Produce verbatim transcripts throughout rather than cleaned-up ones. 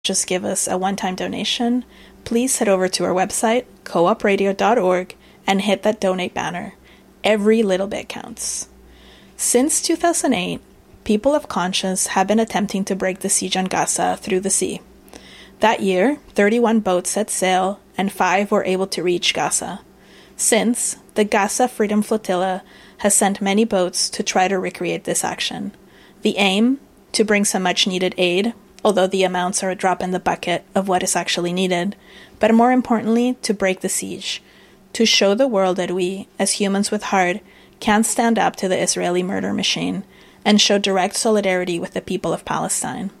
just give us a one-time donation, please head over to our website, coop radio dot org, and hit that donate banner. Every little bit counts. Since two thousand eight, people of conscience have been attempting to break the siege on Gaza through the sea. That year, thirty-one boats set sail, and five were able to reach Gaza. Since, the Gaza Freedom Flotilla has sent many boats to try to recreate this action. The aim? To bring some much-needed aid, although the amounts are a drop in the bucket of what is actually needed, but more importantly, to break the siege, to show the world that we, as humans with heart, can stand up to the Israeli murder machine and show direct solidarity with the people of Palestine.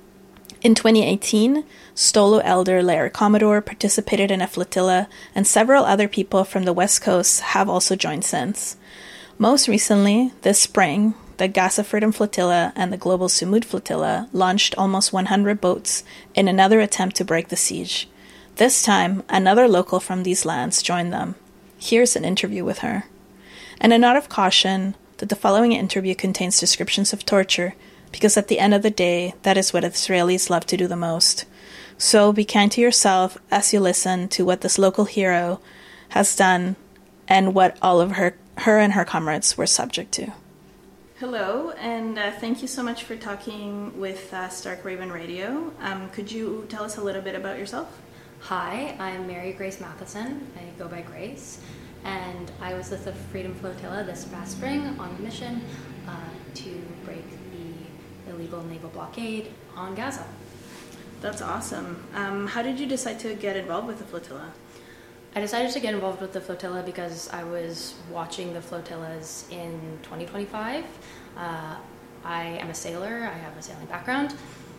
In twenty eighteen, Stolo elder Larry Commodore participated in a flotilla, and several other people from the West Coast have also joined since. Most recently, this spring, the Gaza Freedom Flotilla and the Global Sumud Flotilla launched almost one hundred boats in another attempt to break the siege. This time, another local from these lands joined them. Here's an interview with her. And a note of caution that the following interview contains descriptions of torture, because at the end of the day, that is what Israelis love to do the most. So be kind to yourself as you listen to what this local hero has done and what all of her, her and her comrades were subject to. Hello, and uh, thank you so much for talking with uh, Stark Raven Radio. Um, could you tell us a little bit about yourself? Hi, I'm Mary Grace Matheson. I go by Grace, and I was with the Freedom Flotilla this past spring on a mission uh, to break the illegal naval blockade on Gaza. That's awesome. Um, how did you decide to get involved with the flotilla? I decided to get involved with the flotilla because I was watching the flotillas in twenty twenty-five. Uh, I am a sailor, I have a sailing background,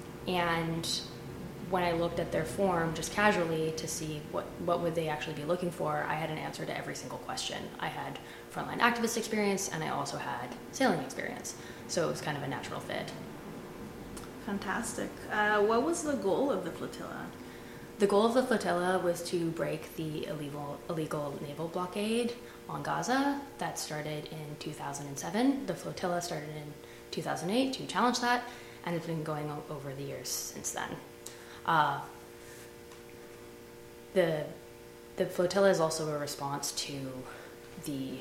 and when I looked at their form just casually to see what, what would they actually be looking for, I had an answer to every single question. I had frontline activist experience, and I also had sailing experience, so it was kind of a natural fit. Fantastic. Uh, what was the goal of the flotilla? The goal of the flotilla was to break the illegal, illegal naval blockade on Gaza that started in two thousand seven. The flotilla started in two thousand eight to challenge that, and it's been going o- over the years since then. Uh, the, the flotilla is also a response to the,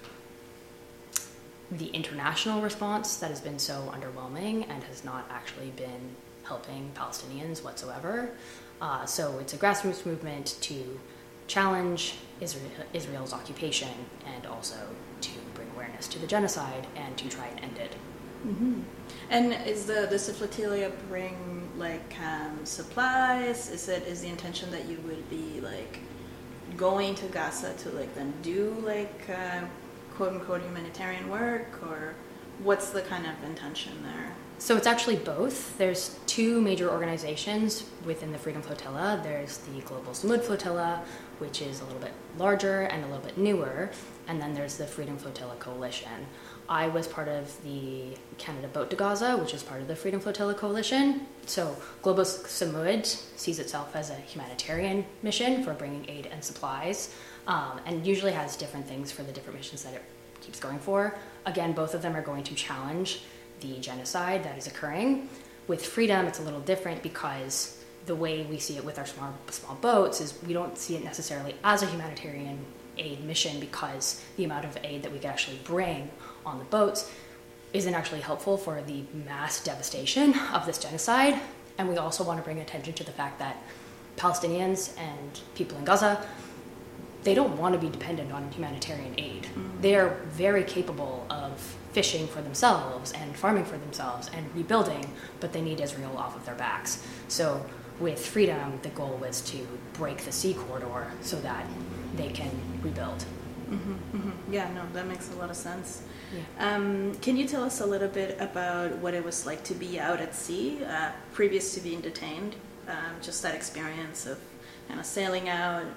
the international response that has been so underwhelming and has not actually been helping Palestinians whatsoever. Uh, so it's a grassroots movement to challenge Israel, Israel's occupation and also to bring awareness to the genocide and to try and end it. Mm-hmm. And is the does the flotilla bring like um, supplies? Is it is the intention that you would be like going to Gaza to like then do like uh, quote unquote humanitarian work, or what's the kind of intention there? So it's actually both. There's two major organizations within the Freedom Flotilla. There's the Global Sumud Flotilla, which is a little bit larger and a little bit newer, and then there's the Freedom Flotilla Coalition. I was part of the Canada Boat to Gaza, which is part of the Freedom Flotilla Coalition. So Global Sumud sees itself as a humanitarian mission for bringing aid and supplies, um, and usually has different things for the different missions that it keeps going for. Again, both of them are going to challenge the genocide that is occurring. With Freedom, it's a little different because the way we see it with our small, small boats is we don't see it necessarily as a humanitarian aid mission because the amount of aid that we can actually bring on the boats isn't actually helpful for the mass devastation of this genocide. And we also want to bring attention to the fact that Palestinians and people in Gaza, they don't want to be dependent on humanitarian aid. Mm-hmm. They are very capable of fishing for themselves and farming for themselves and rebuilding, but they need Israel off of their backs. So with Freedom, the goal was to break the sea corridor so that they can rebuild. Mm-hmm, mm-hmm. Yeah, no, that makes a lot of sense. Yeah. Um, can you tell us a little bit about what it was like to be out at sea, uh, previous to being detained? Um, just that experience of kind of sailing out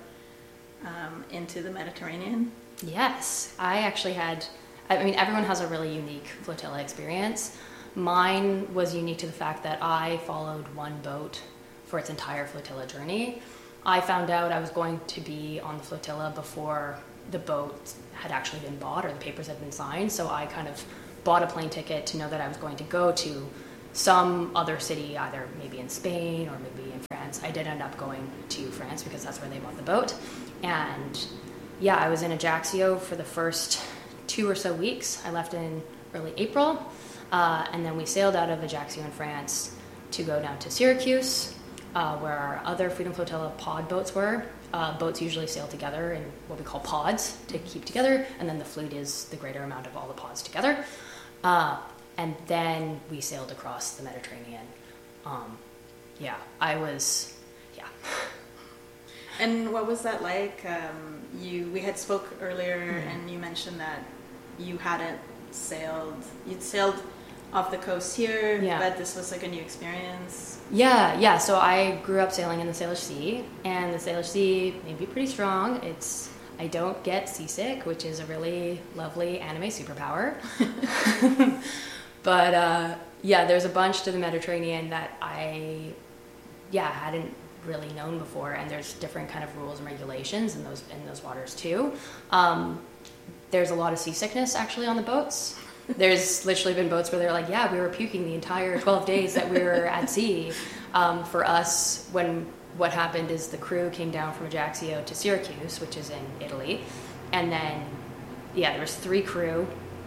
um, into the Mediterranean? Yes, I actually had, I mean, everyone has a really unique flotilla experience. Mine was unique to the fact that I followed one boat for its entire flotilla journey. I found out I was going to be on the flotilla before the boat had actually been bought or the papers had been signed, so I kind of bought a plane ticket to know that I was going to go to some other city, either maybe in Spain or maybe in France. I did end up going to France because that's where they bought the boat. And yeah, I was in Ajaccio for the first two or so weeks. I left in early April, uh, and then we sailed out of Ajaccio in France to go down to Syracuse, uh, where our other Freedom Flotilla pod boats were. Uh, boats usually sail together in what we call pods to keep together, and then the fleet is the greater amount of all the pods together. Uh, and then we sailed across the Mediterranean. Um, yeah, I was, yeah. And what was that like? Um, you we had spoke earlier, mm-hmm. and you mentioned that you hadn't sailed. You'd sailed off the coast here, yeah. but this was like a new experience. Yeah, yeah. So I grew up sailing in the Salish Sea, and the Salish Sea may be pretty strong. It's I don't get seasick, which is a really lovely anime superpower. But uh, yeah, there's a bunch to the Mediterranean that I, yeah, hadn't really known before, and there's different kind of rules and regulations in those in those waters too. Um, there's a lot of seasickness actually on the boats. There's literally been boats where they're like, yeah, we were puking the entire twelve days that we were at sea. Um, for us, when what happened is the crew came down from Ajaccio to Syracuse, which is in Italy, and then, yeah, there was three crew,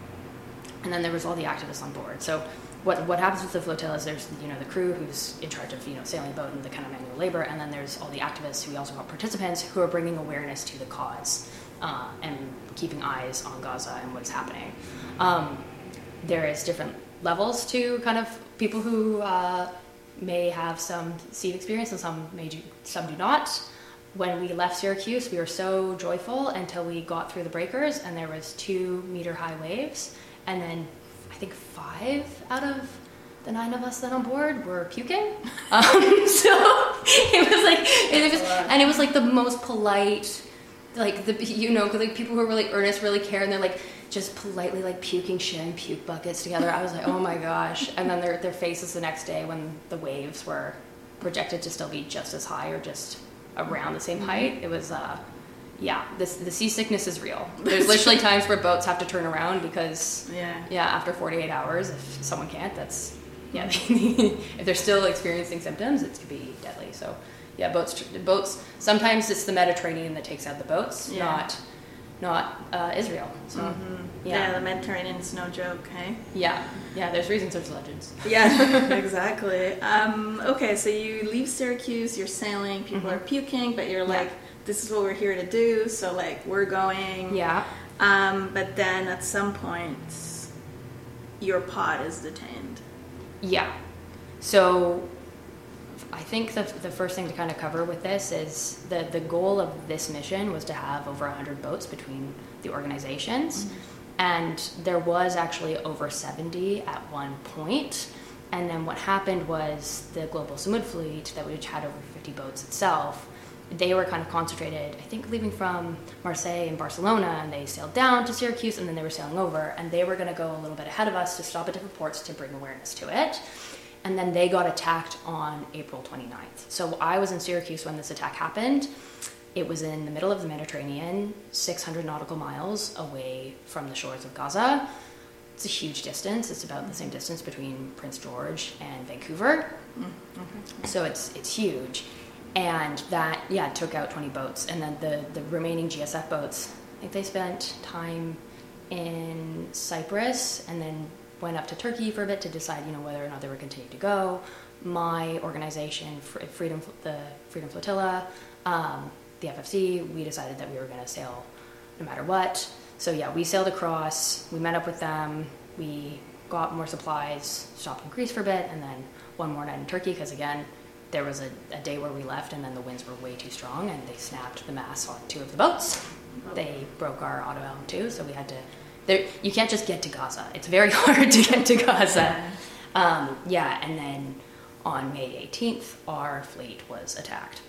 and then there was all the activists on board. So what what happens with the flotilla is there's, you know, the crew who's in charge of, you know, sailing a boat and the kind of manual labor, and then there's all the activists who we also call participants who are bringing awareness to the cause uh, and keeping eyes on Gaza and what's happening. Um, there is different levels to kind of people who uh, may have some sea experience and some may do, some do not. When we left Syracuse, we were so joyful until we got through the breakers and there was two meter high waves, and then I think five out of the nine of us that on board were puking. Um, so it was like, it was, and it was like the most polite, like the, you know, like people who are really earnest, really care, and they're like just politely like puking, sharing puke buckets together. I was like, oh my gosh. And then their their faces the next day when the waves were projected to still be just as high or just around the same height. It was, uh, yeah, this, the seasickness is real. There's literally times where boats have to turn around because, yeah, yeah after forty-eight hours, if someone can't, that's, yeah, if they're still experiencing symptoms, it could be deadly. So, yeah, boats, boats, sometimes it's the Mediterranean that takes out the boats, yeah. not not uh, Israel. So, mm-hmm. yeah. yeah, the Mediterranean is no joke, hey? Yeah, yeah, there's reasons there's legends. Yeah, exactly. Um, okay, so you leave Syracuse, you're sailing, people mm-hmm. are puking, but you're like, yeah. this is what we're here to do, so like, we're going. Yeah. Um, but then at some point, your pod is detained. Yeah. So I think the the first thing to kind of cover with this is the, the goal of this mission was to have over one hundred boats between the organizations. Mm-hmm. And there was actually over seventy at one point. And then what happened was the Global Samud Fleet, that which had over fifty boats itself, they were kind of concentrated, I think, leaving from Marseille and Barcelona, and they sailed down to Syracuse, and then they were sailing over, and they were going to go a little bit ahead of us to stop at different ports to bring awareness to it. And then they got attacked on April twenty-ninth. So I was in Syracuse when this attack happened. It was in the middle of the Mediterranean, six hundred nautical miles away from the shores of Gaza. It's a huge distance. It's about the same distance between Prince George and Vancouver. Mm-hmm. So it's it's huge. And that, yeah, took out twenty boats. And then the, the remaining G S F boats, I think they spent time in Cyprus and then went up to Turkey for a bit to decide, you know, whether or not they were continuing to go. My organization, Freedom, the Freedom Flotilla, um, the F F C, we decided that we were going to sail no matter what. So yeah, we sailed across, we met up with them, we got more supplies, stopped in Greece for a bit, and then one more night in Turkey, because again, there was a, a day where we left and then the winds were way too strong and they snapped the masts on two of the boats. They broke our auto elm too, so we had to, there, you can't just get to Gaza. It's very hard to get to Gaza. Um, yeah, and then on May eighteenth, our fleet was attacked.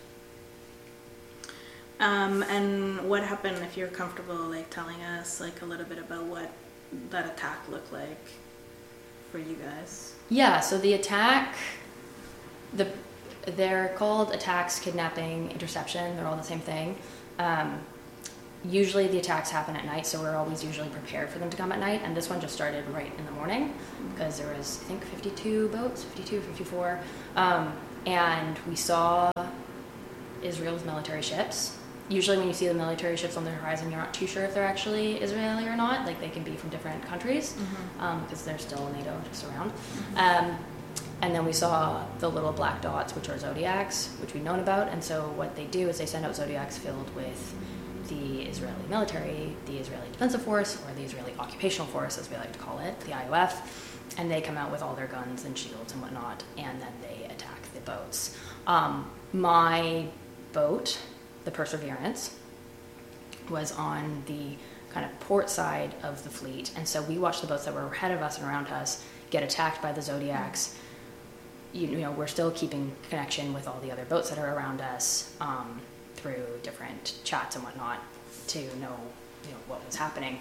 Um, and what happened, if you're comfortable, like telling us like a little bit about what that attack looked like for you guys? Yeah, so the attack, the they're called attacks, kidnapping, interception. They're all the same thing. Um, usually the attacks happen at night, so we're always usually prepared for them to come at night. And this one just started right in the morning because there was, I think, fifty-two boats, fifty-two, fifty-four. Um, and we saw Israel's military ships. Usually when you see the military ships on the horizon, you're not too sure if they're actually Israeli or not. Like, they can be from different countries because mm-hmm. um, they're still NATO just around. Mm-hmm. Um, and then we saw the little black dots, which are Zodiacs, which we've known about. And so what they do is they send out Zodiacs filled with the Israeli military, the Israeli Defensive Force, or the Israeli Occupational Force, as we like to call it, the I O F. And they come out with all their guns and shields and whatnot, and then they attack the boats. Um, my boat, the Perseverance, was on the kind of port side of the fleet, and so we watched the boats that were ahead of us and around us get attacked by the Zodiacs. You, you know, we're still keeping connection with all the other boats that are around us um, through different chats and whatnot to know, you know, what was happening.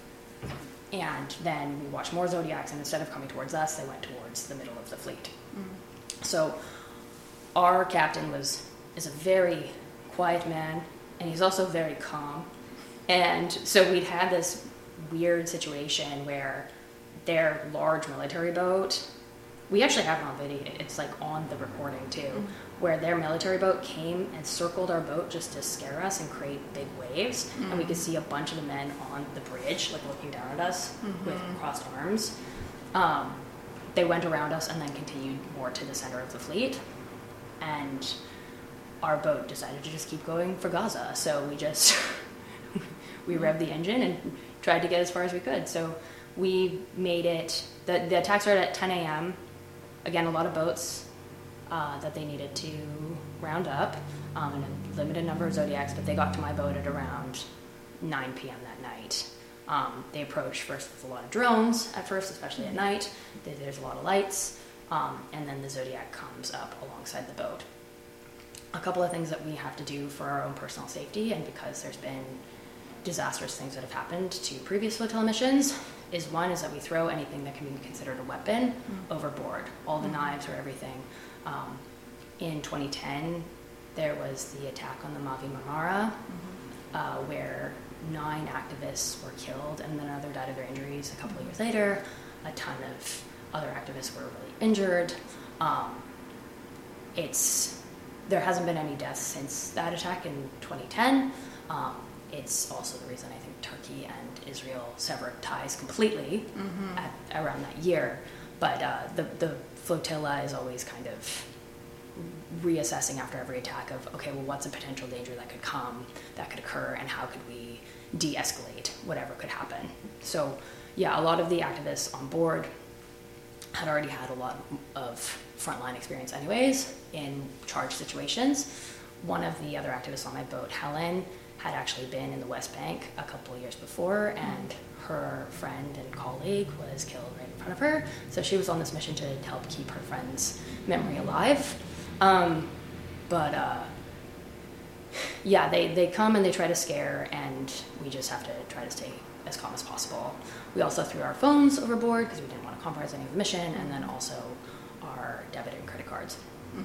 And then we watched more Zodiacs, and instead of coming towards us, they went towards the middle of the fleet. Mm. So our captain was is a very quiet man, and he's also very calm. And so we'd had this weird situation where their large military boat, we actually have it on video, it's like on the recording too, mm-hmm. where their military boat came and circled our boat just to scare us and create big waves. Mm-hmm. And we could see a bunch of the men on the bridge, like looking down at us mm-hmm. with crossed arms. Um, they went around us and then continued more to the center of the fleet. And our boat decided to just keep going for Gaza. So we just, we revved the engine and tried to get as far as we could. So we made it, the, the attack started at ten a.m. Again, a lot of boats uh, that they needed to round up, um, and a limited number of Zodiacs, but they got to my boat at around nine p.m. that night. Um, they approached first with a lot of drones at first, especially at night. There's a lot of lights, um, and then the Zodiac comes up alongside the boat. A couple of things that we have to do for our own personal safety, and because there's been disastrous things that have happened to previous flotilla missions, is one is that we throw anything that can be considered a weapon mm-hmm. overboard, all the mm-hmm. knives or everything. Um, in twenty ten, there was the attack on the Mavi Marmara, mm-hmm. uh, where nine activists were killed, and then another died of their injuries. A couple of years later, a ton of other activists were really injured. Um, it's There hasn't been any deaths since that attack in twenty ten. Um, it's also the reason I think Turkey and Israel severed ties completely mm-hmm. at around that year. But uh, the, the flotilla is always kind of reassessing after every attack of, okay, well, what's a potential danger that could come, that could occur, and how could we de-escalate whatever could happen? So, yeah, a lot of the activists on board had already had a lot of frontline experience anyways in charged situations. One of the other activists on my boat, Helen, had actually been in the West Bank a couple of years before, and her friend and colleague was killed right in front of her. So she was on this mission to help keep her friend's memory alive. Um, but uh, yeah, they, they come and they try to scare, and we just have to try to stay as calm as possible. We also threw our phones overboard because we didn't want to compromise any of the mission, and then also our debit and credit cards. Mm-hmm.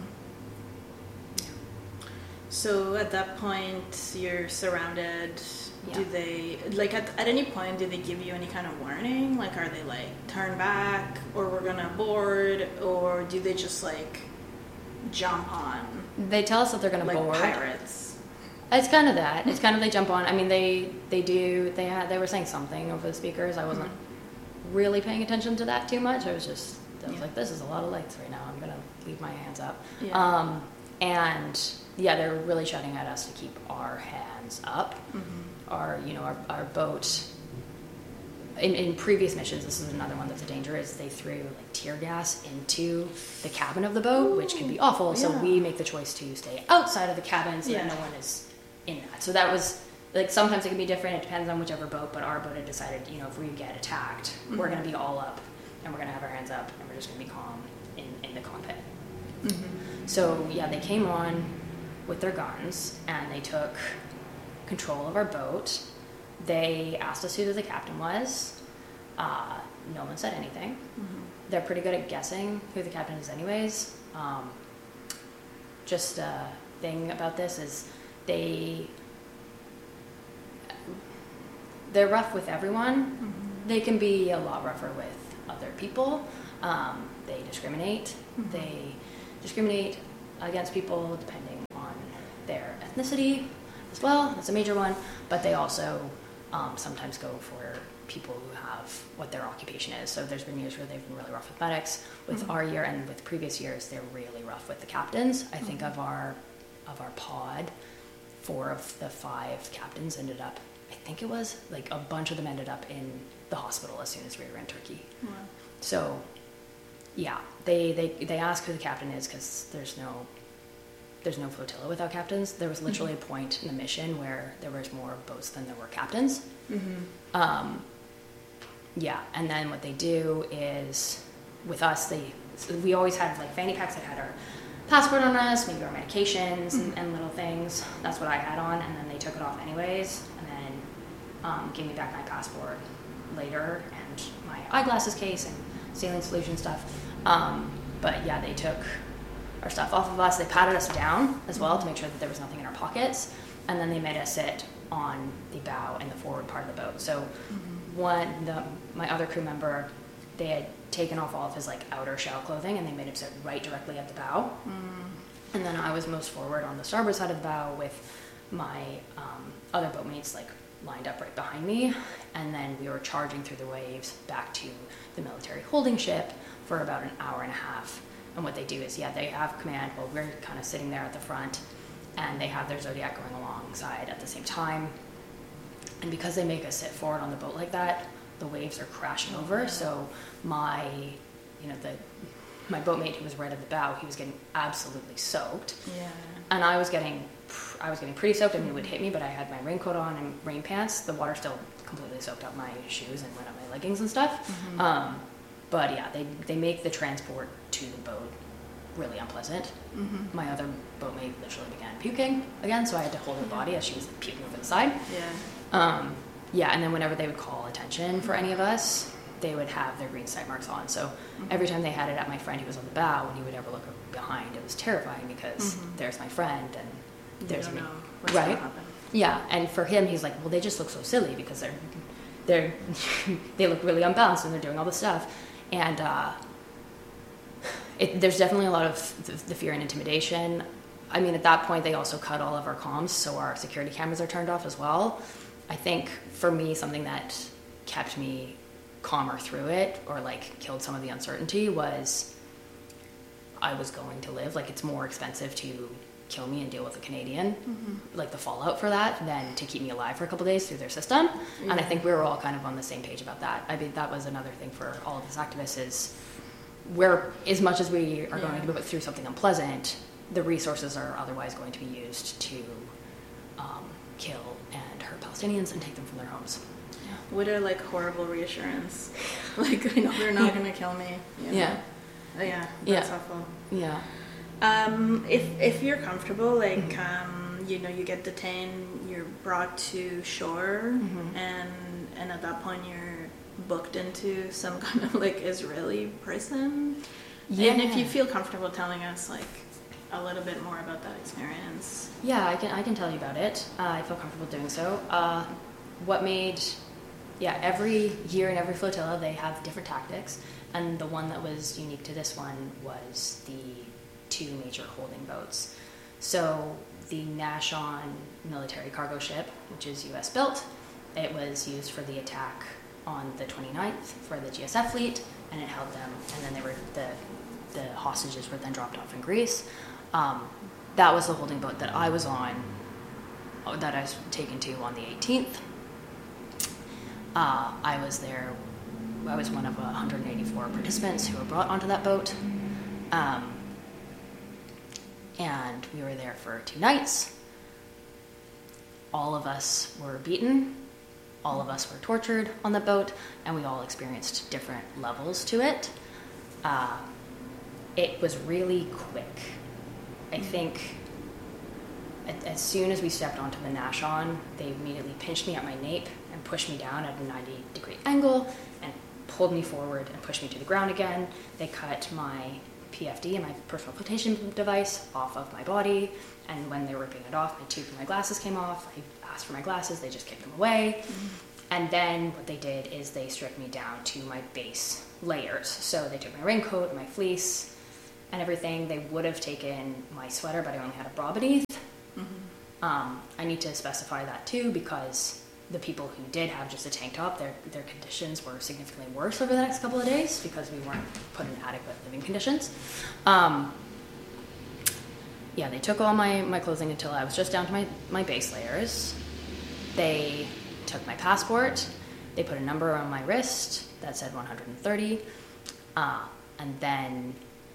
So at that point, you're surrounded. Yeah. Do they, like, at, at any point, do they give you any kind of warning? Like, are they like, turn back, or we're gonna board, or do they just like jump on? They tell us that they're gonna like board. Pirates. It's kind of that. It's kind of they jump on. I mean, they they do. They had they were saying something over the speakers. I wasn't mm-hmm. really paying attention to that too much. I was just I was yeah. like, this is a lot of lights right now. I'm gonna leave my hands up. Yeah. Um, and yeah, they're really shouting at us to keep our hands up. Mm-hmm. Our you know our our boat. In, in previous missions, this is another one that's a danger, is they threw like tear gas into the cabin of the boat, Ooh, which can be awful. Yeah. So we make the choice to stay outside of the cabin so yeah. that no one is in that. So that was, like, sometimes it can be different. It depends on whichever boat, but our boat had decided, you know, if we get attacked, mm-hmm. we're going to be all up, and we're going to have our hands up, and we're just going to be calm in, in the cockpit. Mm-hmm. So, yeah, they came on with their guns, and they took control of our boat. They asked us who the captain was. Uh, no one said anything. Mm-hmm. They're pretty good at guessing who the captain is anyways. Um, just a thing about this is they they're rough with everyone. Mm-hmm. They can be a lot rougher with other people. Um, they discriminate. Mm-hmm. They discriminate against people depending on their ethnicity as well. That's a major one. But they also um, sometimes go for people who have what their occupation is. So there's been years where they've been really rough with medics. With Mm-hmm. our year and with previous years, they're really rough with the captains. I think Mm-hmm. of our of our pod, four of the five captains ended up, I think it was, like a bunch of them ended up in the hospital as soon as we were in Turkey. Wow. So, yeah, they, they, they ask who the captain is because there's no there's no flotilla without captains. There was literally Mm-hmm. a point in the mission where there was more boats than there were captains. Mm-hmm. Um, yeah, and then what they do is, with us, they so we always had like fanny packs that had our passport on us, maybe our medications and, and little things. That's what I had on, and then they took it off anyways, and then um, gave me back my passport later and my eyeglasses case and saline solution stuff. Um, but yeah, they took our stuff off of us. They patted us down as well to make sure that there was nothing in our pockets, and then they made us sit on the bow and the forward part of the boat. So Mm-hmm. one, the my other crew member, they had taken off all of his like outer shell clothing and they made him sit right directly at the bow. Mm. And then I was most forward on the starboard side of the bow with my um, other boatmates like lined up right behind me. And then we were charging through the waves back to the military holding ship for about an hour and a half. And what they do is, yeah, they have command while we're kind of sitting there at the front, and they have their Zodiac going alongside at the same time. And because they make us sit forward on the boat like that, the waves are crashing over. So my, you know, the my boatmate who was right at the bow, he was getting absolutely soaked. Yeah. And I was getting, I was getting pretty soaked. I mean, it would hit me, but I had my raincoat on and rain pants. The water still completely soaked up my shoes and went up my leggings and stuff. Mm-hmm. Um, but yeah, they they make the transport to the boat really unpleasant. Mm-hmm. My other boatmate literally began puking again, so I had to hold her body as she was puking over the side. Yeah. Um, yeah, and then whenever they would call attention for any of us, they would have their green sight marks on. So every time they had it at my friend who was on the bow, when he would ever look behind, it was terrifying because Mhm. there's my friend and You there's don't me. know what's Right? gonna happen. Yeah, and for him, he's like, well, they just look so silly because they're they're they look really unbalanced and they're doing all this stuff, and uh, it, there's definitely a lot of the, the fear and intimidation. I mean, at that point, they also cut all of our comms, so our security cameras are turned off as well. I think for me, something that kept me calmer through it, or like killed some of the uncertainty, was I was going to live. Like, it's more expensive to kill me and deal with a Canadian, Mm-hmm. like the fallout for that, than to keep me alive for a couple of days through their system. And I Yeah. think we were all kind of on the same page about that. I mean, that was another thing for all of us activists is where, as much as we are going Yeah. to go through something unpleasant, the resources are otherwise going to be used to um, kill and hurt Palestinians and take them from their homes. What a like horrible reassurance. Like, I know they're not gonna kill me. you know? Yeah. Oh, yeah. Yeah. That's awful. Yeah. Um, if if you're comfortable, like, Mhm. um, you know, you get detained, you're brought to shore, Mhm. and and at that point you're booked into some kind of like Israeli prison. And if you feel comfortable telling us like a little bit more about that experience. Yeah, I can I can tell you about it. Uh, I feel comfortable doing so. Uh, what made, yeah, every year in every flotilla they have different tactics, and the one that was unique to this one was the two major holding boats. So the Nashon military cargo ship, which is U S built, it was used for the attack on the twenty-ninth for the G S F fleet, and it held them, and then they were the the hostages were then dropped off in Greece. Um, that was the holding boat that I was on, that I was taken to on the eighteenth. Uh, I was there, I was one of one hundred eighty-four participants who were brought onto that boat. Um, and we were there for two nights. All of us were beaten. All of us were tortured on the boat, and we all experienced different levels to it. Uh, it was really quick. I think as soon as we stepped onto the Nashon, they immediately pinched me at my nape and pushed me down at a ninety degree angle and pulled me forward and pushed me to the ground again. They cut my P F D and my personal flotation device off of my body, and when they were ripping it off, my tube and my glasses came off. I asked for my glasses, they just kicked them away. Mm-hmm. and then what they did is they stripped me down to my base layers. So they took my raincoat, my fleece, and everything. They would have taken my sweater, but I only had a bra beneath. Mm-hmm. Um, I need to specify that too, because the people who did have just a tank top, their their conditions were significantly worse over the next couple of days because we weren't put in adequate living conditions. Um, yeah, they took all my, my clothing until I was just down to my, my base layers. They took my passport. They put a number on my wrist that said one hundred thirty. Uh, and then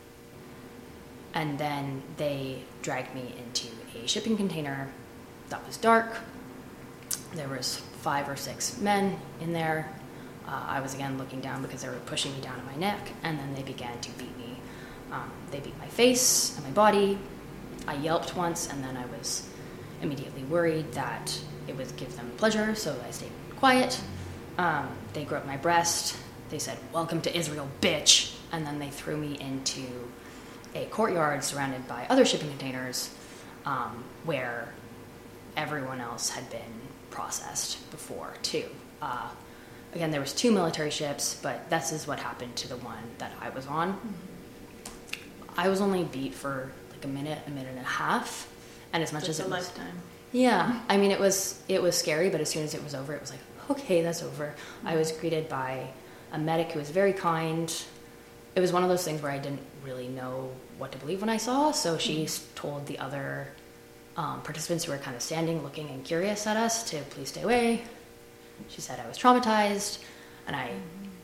and then they dragged me into a shipping container that was dark. There was five or six men in there. Uh, I was again looking down because they were pushing me down to my neck, and then they began to beat me. Um, they beat my face and my body. I yelped once, and then I was immediately worried that it would give them pleasure, so I stayed quiet. Um, they grabbed my breast. They said, "Welcome to Israel, bitch!" And then they threw me into a courtyard surrounded by other shipping containers um, where everyone else had been processed before too. Uh, again, there was two military ships, but this is what happened to the one that I was on. Mm-hmm. I was only beat for like a minute, a minute and a half, and as much That's as it a was, lifetime. Yeah, I mean, it was it was scary, but as soon as it was over, it was like, okay, that's over. Mm-hmm. I was greeted by a medic who was very kind. It was one of those things where I didn't really know what to believe when I saw, so she mm-hmm. told the other Um, participants who were kind of standing, looking and curious at us to please stay away. She said I was traumatized, and I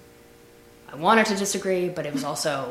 I wanted to disagree, but it was also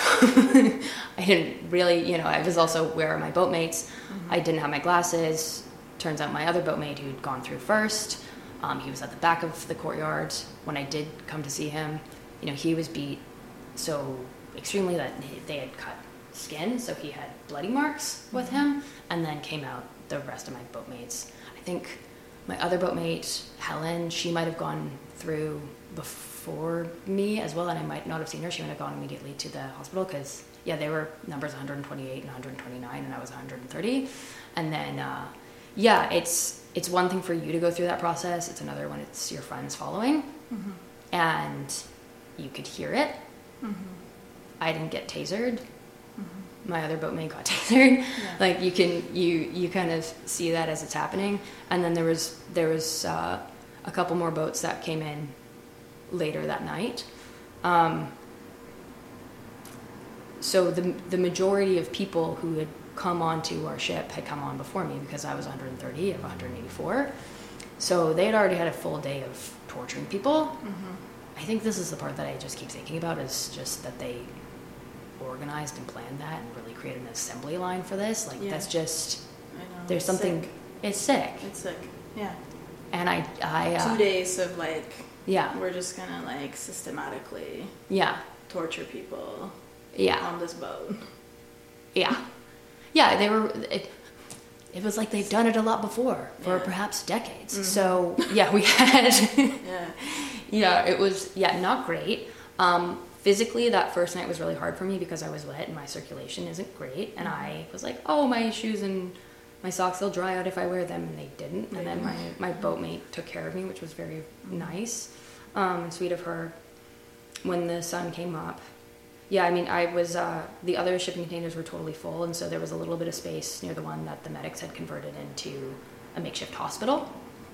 I didn't really, you know, I was also, where are my boatmates? Mm-hmm. I didn't have my glasses. Turns out my other boatmate who'd gone through first, um, he was at the back of the courtyard. When I did come to see him, you know, he was beat so extremely that they had cut skin, so he had bloody marks with mm-hmm. him, and then came out the rest of my boatmates. I think my other boatmate, Helen, she might have gone through before me as well, and I might not have seen her. She might have gone immediately to the hospital because, yeah, they were numbers one hundred twenty-eight and one hundred twenty-nine, and I was one hundred thirty. And then, uh, yeah, it's it's one thing for you to go through that process. It's another when it's your friends following, mm-hmm. and you could hear it. Mm-hmm. I didn't get tasered. My other boatmate got tasered. Yeah. Like you can, you you kind of see that as it's happening. And then there was there was uh, a couple more boats that came in later that night. Um, so the the majority of people who had come onto our ship had come on before me because I was one hundred thirty of one hundred eighty-four. So they had already had a full day of torturing people. Mm-hmm. I think this is the part that I just keep thinking about, is just that they organized and planned that and really created an assembly line for this. Like, yeah. That's just, I know. There's it's something, sick. It's sick. It's sick, yeah. And I, I uh, two days of like, yeah, we're just gonna like systematically, yeah, torture people, yeah, on this boat, yeah, yeah. They were. It, it was like they've done it a lot before, for yeah. perhaps decades. Mm-hmm. So yeah, we had, yeah, yeah. It was yeah, not great. Um, Physically, that first night was really hard for me because I was wet and my circulation isn't great. And I was like, oh, my shoes and my socks, they'll dry out if I wear them. And they didn't. And then my, my boatmate took care of me, which was very nice um, and sweet of her. When the sun came up, yeah, I mean, I was, uh, the other shipping containers were totally full. And so there was a little bit of space near the one that the medics had converted into a makeshift hospital.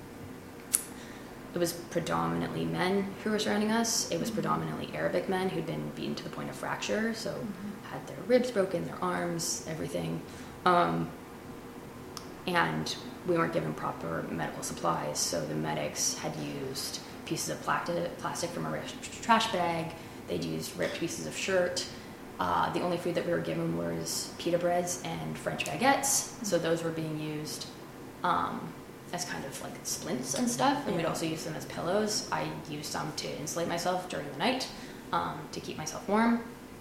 It was predominantly men who were surrounding us. It was mm-hmm. predominantly Arabic men who'd been beaten to the point of fracture, so mm-hmm. had their ribs broken, their arms, everything. Um, and we weren't given proper medical supplies, so the medics had used pieces of plastic from a trash bag. They'd used ripped pieces of shirt. Uh, the only food that we were given was pita breads and French baguettes, mm-hmm. so those were being used um, as kind of like splints and stuff, and yeah. we'd also use them as pillows. I used some to insulate myself during the night, um, to keep myself warm.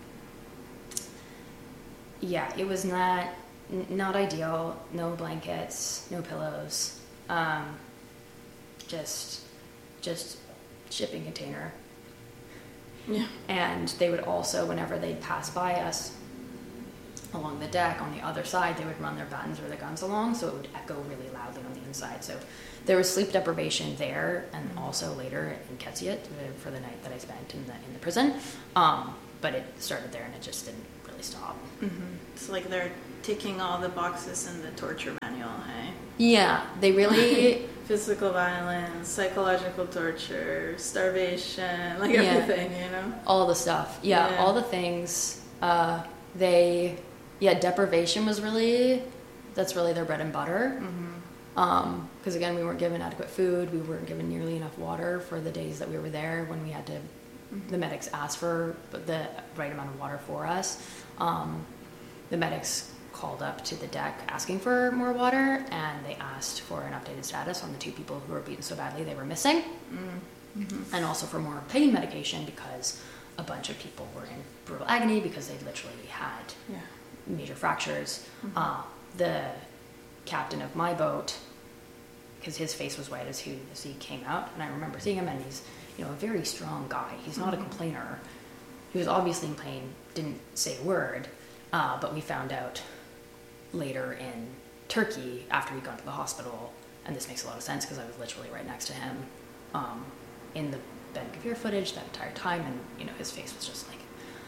Yeah, it was not n- not ideal. No blankets, no pillows, um, just just shipping container. Yeah. And they would also, whenever they'd pass by us, along the deck. On the other side, they would run their batons or their guns along, so it would echo really loudly on the inside. So there was sleep deprivation there, and mm-hmm. also later in Ketziat for the night that I spent in the in the prison. Um, but it started there, and it just didn't really stop. Mm-hmm. It's like they're ticking all the boxes in the torture manual, hey? Yeah, they really... Physical violence, psychological torture, starvation, like yeah. everything, you know? All the stuff. Yeah, yeah. all the things. Uh, they... Yeah, deprivation was really... That's really their bread and butter. Mm-hmm. Um, because, again, we weren't given adequate food. We weren't given nearly enough water for the days that we were there when we had to... Mm-hmm. The medics asked for the right amount of water for us. Um, the medics called up to the deck asking for more water, and they asked for an updated status on the two people who were beaten so badly they were missing, mm-hmm. and also for more pain medication because a bunch of people were in brutal agony because they literally had yeah. major fractures. Mm-hmm. Uh, the captain of my boat, because his face was white as, he, as he came out, and I remember seeing him, and he's you know a very strong guy. He's not mm-hmm. a complainer. He was obviously in pain, didn't say a word, uh, but we found out later in Turkey after we got to the hospital, and this makes a lot of sense because I was literally right next to him um, in the Ben Gvir footage that entire time, and you know his face was just like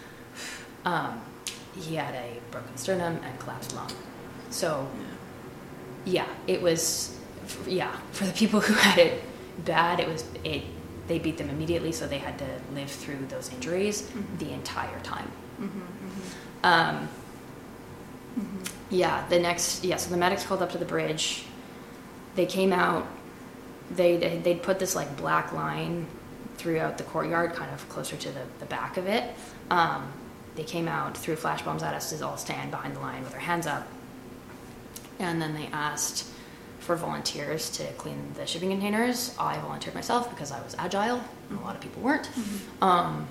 um, he had a broken sternum and collapsed lung. So yeah, it was yeah for the people who had it bad, it was it they beat them immediately, so they had to live through those injuries mm-hmm. the entire time. Mm-hmm, mm-hmm. Um, mm-hmm. Yeah, the next, yeah, so the medics called up to the bridge. They came out, they, they, they'd put this like black line throughout the courtyard, kind of closer to the, the back of it. Um, they came out, threw flash bombs at us to all stand behind the line with our hands up. And then they asked for volunteers to clean the shipping containers. I volunteered myself because I was agile, and a lot of people weren't. Mm-hmm. Um,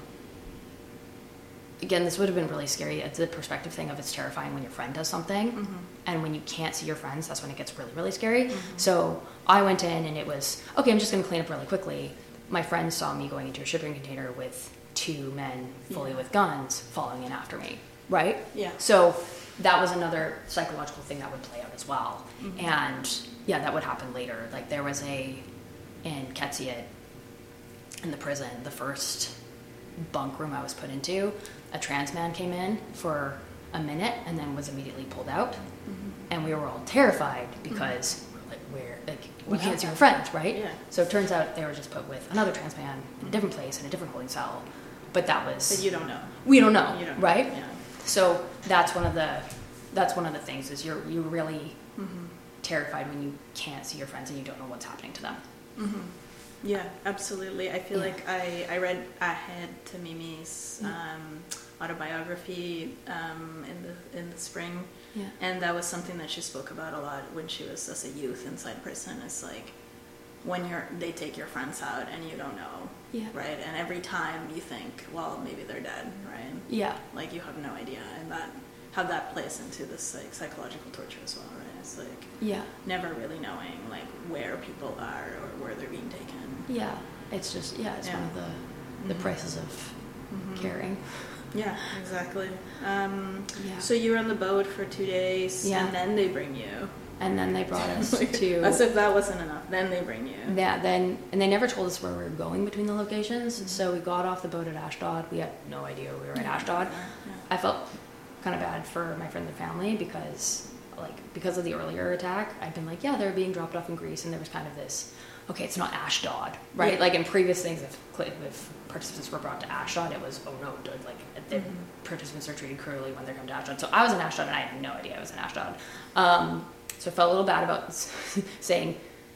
Again, this would have been really scary. It's the perspective thing of it's terrifying when your friend does something, mm-hmm. and when you can't see your friends, that's when it gets really, really scary. Mm-hmm. So I went in, and it was, okay, I'm just going to clean up really quickly. My friend saw me going into a shipping container with two men fully yeah. with guns following in after me, right? Yeah. So that was another psychological thing that would play out as well. Mm-hmm. And, yeah, that would happen later. Like, there was a, in Ketziat, in the prison, the first bunk room I was put into, a trans man came in for a minute and then was immediately pulled out. Mm-hmm. And we were all terrified because mm-hmm. we're like, we're, like, we can't see our friends, right? Yeah. So it turns out they were just put with another trans man in a different place, in a different holding cell. But that was... But you don't know. We don't know, you don't right? Know. Yeah. So that's one of the, that's one of the things is you're, you're really mm-hmm. terrified when you can't see your friends and you don't know what's happening to them. Mm-hmm. Yeah, absolutely. I feel yeah. like I, I read ahead to Mimi's um, autobiography um, in the in the spring, yeah. and that was something that she spoke about a lot when she was as a youth inside prison. It's like when you're they take your friends out and you don't know, yeah. right? And every time you think, well, maybe they're dead, right? Yeah, like you have no idea, and that how that plays into this like psychological torture as well, right? It's like yeah, never really knowing like where people are or where they're being taken. Yeah, it's just, yeah, it's yeah. one of the, the mm-hmm. prices of mm-hmm. caring. Yeah, exactly. Um, yeah. So you were on the boat for two days, yeah. and then they bring you. And then they brought us like, to... As if that wasn't enough. Then they bring you. Yeah, then, and they never told us where we were going between the locations, mm-hmm. so we got off the boat at Ashdod. We had no idea we were at Ashdod. Yeah. Yeah. I felt kind of bad for my friends and family because, like, because of the earlier attack, I'd been like, yeah, they were being dropped off in Greece, and there was kind of this... Okay, it's not Ashdod, right? Yeah. Like in previous things, if, if participants were brought to Ashdod, it was, oh no, dude, like the mm-hmm. participants are treated cruelly when they come to Ashdod. So I was in Ashdod and I had no idea I was in Ashdod. Um, so I felt a little bad about saying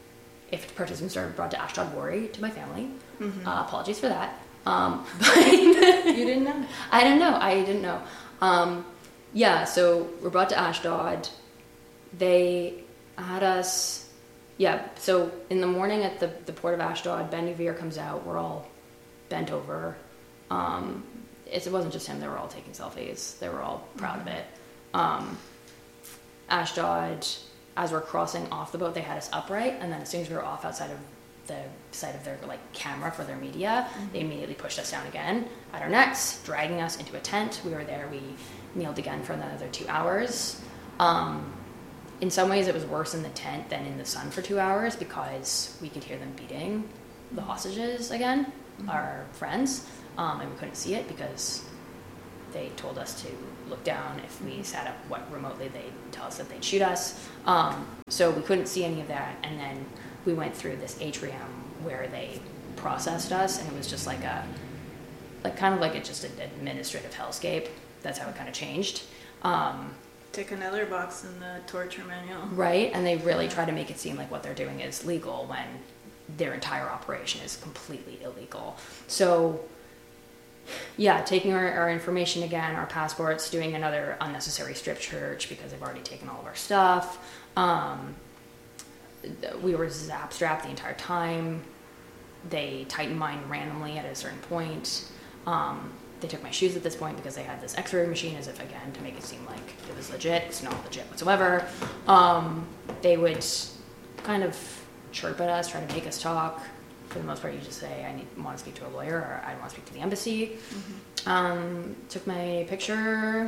if participants are brought to Ashdod, worry to my family. Mm-hmm. Uh, apologies for that. Um, but you didn't know? I didn't know. I didn't know. Um, yeah, so we're brought to Ashdod. They had us... Yeah, so in the morning at the, the port of Ashdod, Ben Gvir comes out. We're all bent over. Um, it wasn't just him. They were all taking selfies. They were all proud mm-hmm. of it. Um, Ashdod, as we're crossing off the boat, they had us upright. And then as soon as we were off outside of the side of their like camera for their media, mm-hmm. they immediately pushed us down again at our necks, dragging us into a tent. We were there. We kneeled again for another two hours. Um, in some ways, it was worse in the tent than in the sun for two hours because we could hear them beating the hostages again, mm-hmm. our friends, um, and we couldn't see it because they told us to look down. If we sat up what remotely, they'd tell us that they'd shoot us. Um, so we couldn't see any of that. And then we went through this atrium where they processed us, and it was just like a, like kind of like a, just an administrative hellscape. That's how it kind of changed. Um, Tick another box in the torture manual. Right, and they really try to make it seem like what they're doing is legal when their entire operation is completely illegal. So yeah, taking our, our information again, our passports, doing another unnecessary strip search because they've already taken all of our stuff. Um, we were zap strapped the entire time. They tightened mine randomly at a certain point. Um, they took my shoes at this point because they had this x-ray machine as if, again, to make it seem like it was legit. It's not legit whatsoever. Um, they would kind of chirp at us, try to make us talk. For the most part, you just say, I need, want to speak to a lawyer, or I want to speak to the embassy. Mm-hmm. Um, took my picture,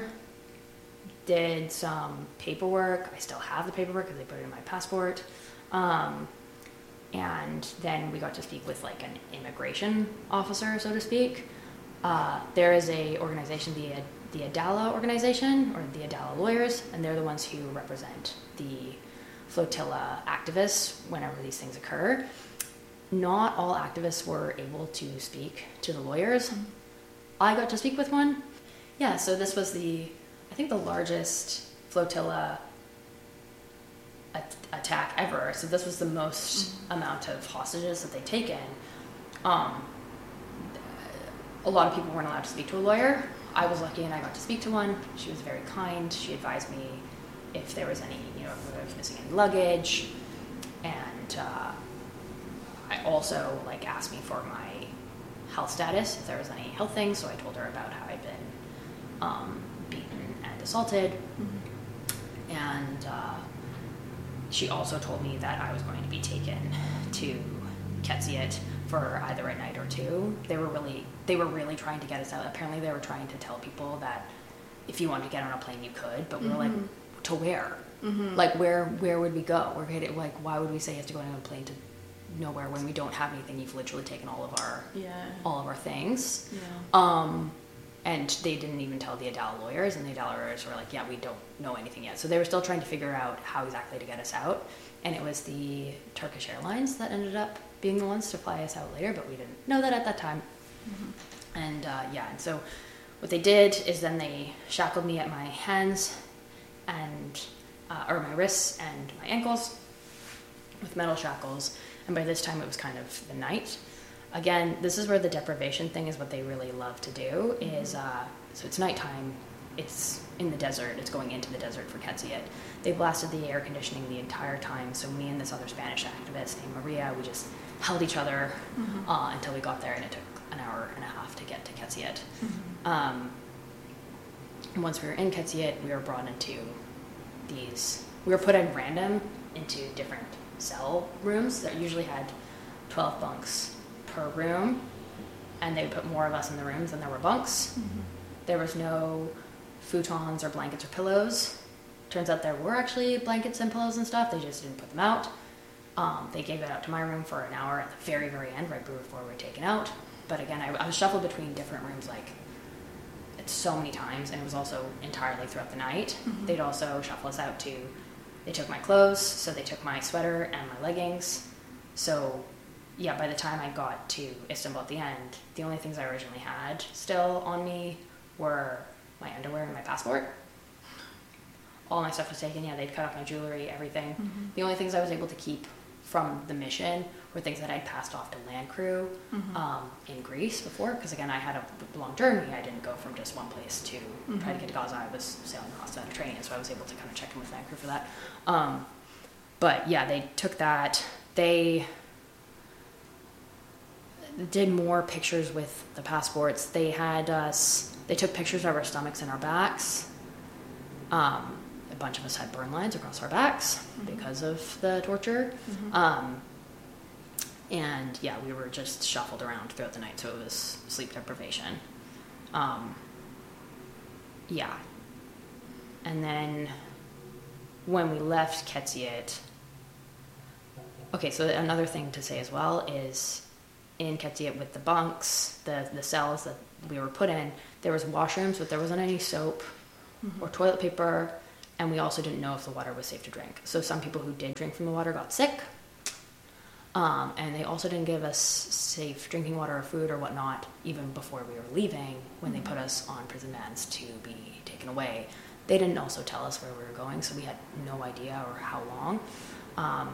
did some paperwork. I still have the paperwork because they put it in my passport. Um, and then we got to speak with like an immigration officer, so to speak. Uh, there is a organization, the the Adala organization, or the Adala lawyers, and they're the ones who represent the flotilla activists whenever these things occur. Not all activists were able to speak to the lawyers. Mm-hmm. I got to speak with one. Yeah, so this was the, I think the largest flotilla at- attack ever. So this was the most mm-hmm. amount of hostages that they'd taken. Um, a lot of people weren't allowed to speak to a lawyer. I was lucky and I got to speak to one. She was very kind. She advised me if there was any, you know, if I was missing any luggage. And uh, I also like asked me for my health status, if there was any health things. So I told her about how I'd been um, beaten and assaulted. Mm-hmm. And uh, she also told me that I was going to be taken to Ketziat for either a night or two. They were really, they were really trying to get us out. Apparently they were trying to tell people that if you wanted to get on a plane, you could, but we mm-hmm. were like, to where? Mm-hmm. Like, where, where would we go? We're going like, why would we say you have to go on a plane to nowhere when we don't have anything? You've literally taken all of our, yeah. all of our things. Yeah. Um, and they didn't even tell the Adala lawyers, and the Adala lawyers were like, yeah, we don't know anything yet. So they were still trying to figure out how exactly to get us out. And it was the Turkish Airlines that ended up being the ones to fly us out later, but we didn't know that at that time. Mm-hmm. And uh, yeah, and so what they did is then they shackled me at my hands and, uh, or my wrists and my ankles with metal shackles. And by this time it was kind of the night. Again, this is where the deprivation thing is what they really love to do, mm-hmm. is, uh, so it's nighttime, it's in the desert, it's going into the desert for Ketziat. They blasted the air conditioning the entire time, so me and this other Spanish activist named Maria, we just held each other mm-hmm. uh, until we got there, and it took an hour and a half to get to Ketziat. Mm-hmm. Um, once we were in Ketziat, we were brought into these, we were put in random into different cell rooms that usually had twelve bunks per room, and they would put more of us in the rooms than there were bunks. Mm-hmm. There was no futons or blankets or pillows. Turns out there were actually blankets and pillows and stuff, they just didn't put them out. Um, they gave it out to my room for an hour at the very, very end, right before we were taken out. But again, I, I was shuffled between different rooms like so many times, and it was also entirely throughout the night. Mm-hmm. They'd also shuffle us out to, they took my clothes, so they took my sweater and my leggings. So yeah, by the time I got to Istanbul at the end, the only things I originally had still on me were my underwear and my passport. All my stuff was taken. Yeah, they'd cut off my jewelry, everything. Mm-hmm. The only things I was able to keep from the mission were things that I'd passed off to land crew mm-hmm. um, in Greece before, because again, I had a long journey. I didn't go from just one place to mm-hmm. try to get to Gaza. I was sailing across the Mediterranean, so I was able to kind of check in with land crew for that. Um, but yeah, they took that. They did more pictures with the passports. They had us, they took pictures of our stomachs and our backs. Um, a bunch of us had burn lines across our backs mm-hmm. because of the torture. Mm-hmm. Um, And yeah, we were just shuffled around throughout the night, so it was sleep deprivation. Um, yeah. And then when we left Ketziat, okay, so another thing to say as well is in Ketziat with the bunks, the, the cells that we were put in, there was washrooms, but there wasn't any soap mm-hmm. or toilet paper, and we also didn't know if the water was safe to drink. So some people who did drink from the water got sick. Um, and they also didn't give us safe drinking water or food or whatnot even before we were leaving when mm-hmm. they put us on prison vans to be taken away. They didn't also tell us where we were going, so we had no idea or how long. Um,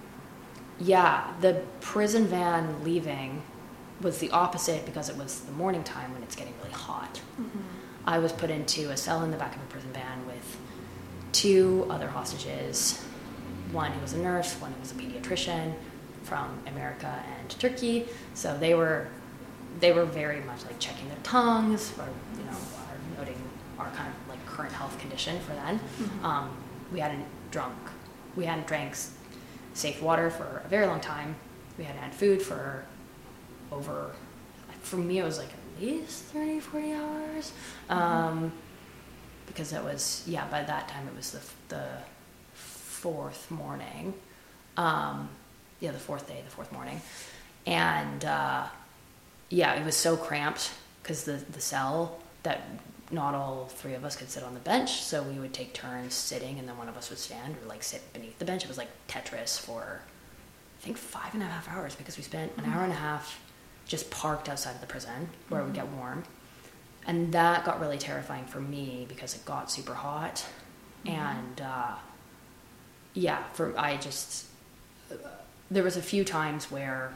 yeah, the prison van leaving was the opposite because it was the morning time when it's getting really hot. Mm-hmm. I was put into a cell in the back of a prison van with two other hostages, one who was a nurse, one who was a pediatrician, from America and Turkey, so they were they were very much like checking their tongues, or you know, are noting our kind of like current health condition for then. Mm-hmm. Um, we hadn't drunk, we hadn't drank safe water for a very long time. We hadn't had food for over, for me it was like at least thirty, forty hours, mm-hmm. um, because it was yeah by that time it was the the fourth morning. Um, Yeah, the fourth day, the fourth morning. And, uh, yeah, it was so cramped because the, the cell that not all three of us could sit on the bench. So we would take turns sitting and then one of us would stand or, like, sit beneath the bench. It was like Tetris for, I think, five and a half hours because we spent an hour and a half just parked outside of the prison where mm-hmm. it would get warm. And that got really terrifying for me because it got super hot. Mm-hmm. And, uh, yeah, for I just... Uh, there was a few times where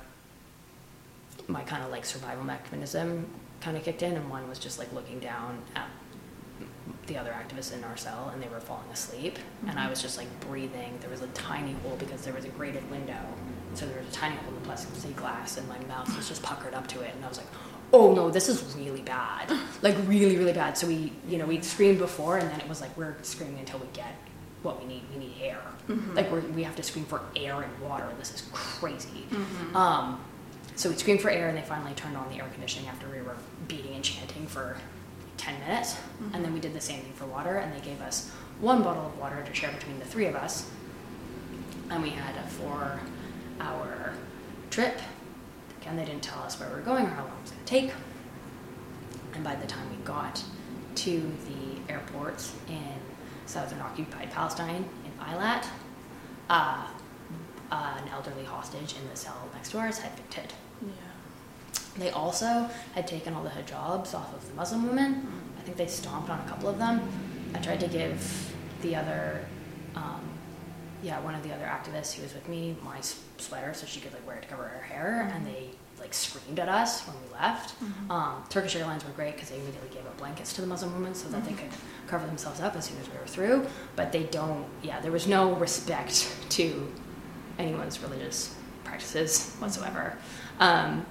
my kind of like survival mechanism kind of kicked in, and one was just like looking down at the other activists in our cell and they were falling asleep mm-hmm. and I was just like breathing. There was a tiny hole because there was a grated window, so there was a tiny hole in the plexiglass and my mouth was just puckered up to it, and I was like, oh no, this is really bad, like really really bad. So we you know we'd screamed before, and then it was like we're screaming until we get what we need. We need air. Mm-hmm. Like we're, we have to scream for air and water. This is crazy. Mm-hmm. Um, so we screamed for air, and they finally turned on the air conditioning after we were beating and chanting for ten minutes. Mm-hmm. And then we did the same thing for water, and they gave us one bottle of water to share between the three of us. And we had a four-hour trip. Again, they didn't tell us where we were going or how long it was going to take. And by the time we got to the airport in southern occupied Palestine in Eilat, uh, uh, an elderly hostage in the cell next to ours had fainted. Yeah. They also had taken all the hijabs off of the Muslim women. Mm. I think they stomped on a couple of them. I tried to give the other, um, yeah, one of the other activists who was with me my sweater so she could like wear it to cover her hair, mm-hmm. and they like screamed at us when we left. Mm-hmm. Um, Turkish Airlines were great because they immediately gave up blankets to the Muslim women so that mm-hmm. they could cover themselves up as soon as we were through. But they don't, yeah, there was no respect to anyone's religious practices whatsoever. Um,